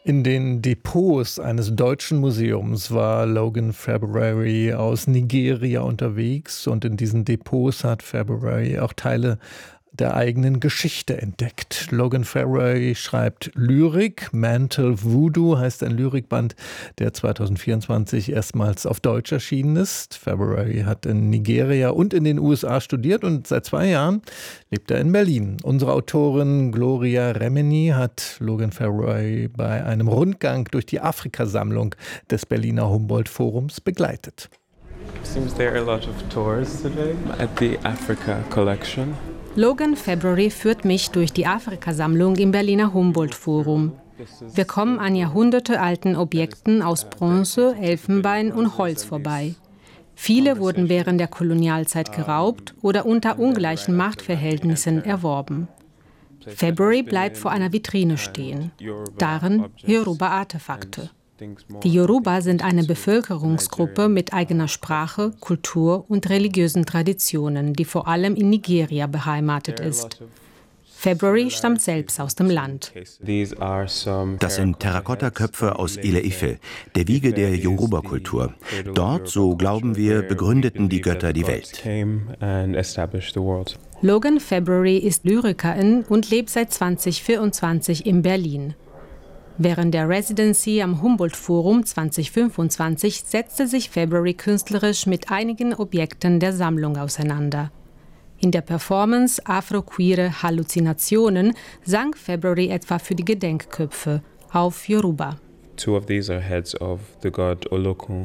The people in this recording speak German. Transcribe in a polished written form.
In den Depots eines deutschen Museums war Logan February aus Nigeria unterwegs und in diesen Depots hat February auch Teile der eigenen Geschichte entdeckt. Logan February schreibt Lyrik. Mental Voodoo heißt ein Lyrikband, der 2024 erstmals auf Deutsch erschienen ist. February hat in Nigeria und in den USA studiert und seit 2 Jahren lebt er in Berlin. Unsere Autorin Gloria Remini hat Logan February bei einem Rundgang durch die Afrikasammlung des Berliner Humboldt-Forums begleitet. Seems there are a lot of tours today at the Africa Collection. Logan February führt mich durch die Afrikasammlung im Berliner Humboldt-Forum. Wir kommen an jahrhundertealten Objekten aus Bronze, Elfenbein und Holz vorbei. Viele wurden während der Kolonialzeit geraubt oder unter ungleichen Machtverhältnissen erworben. February bleibt vor einer Vitrine stehen. Darin Yoruba-Artefakte. Die Yoruba sind eine Bevölkerungsgruppe mit eigener Sprache, Kultur und religiösen Traditionen, die vor allem in Nigeria beheimatet ist. February stammt selbst aus dem Land. Das sind Terrakotta-Köpfe aus Ile-Ife, der Wiege der Yoruba-Kultur. Dort, so glauben wir, begründeten die Götter die Welt. Logan February ist Lyrikerin und lebt seit 2024 in Berlin. Während der Residency am Humboldt-Forum 2025 setzte sich February künstlerisch mit einigen Objekten der Sammlung auseinander. In der Performance Afro-Queere Halluzinationen sang February etwa für die Gedenkköpfe auf Yoruba. 2 of these are heads of the god Olokun.